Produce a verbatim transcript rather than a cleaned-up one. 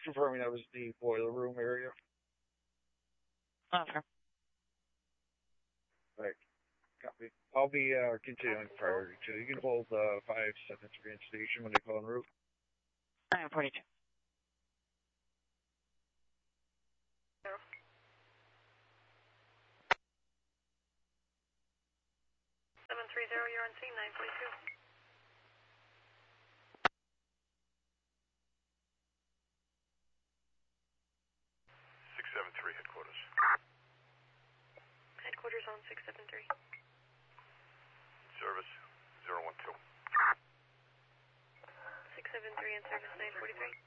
confirming that was the boiler room area. Okay. Right. Copy. I'll be uh, continuing priority two. You can hold uh, five seven three in station when they call en route. I'm forty-two. seven three zero, you're on scene, nine forty-two. six seven three, headquarters. Headquarters on six seven three. Service, zero one two. six seven three in service, nine forty-three.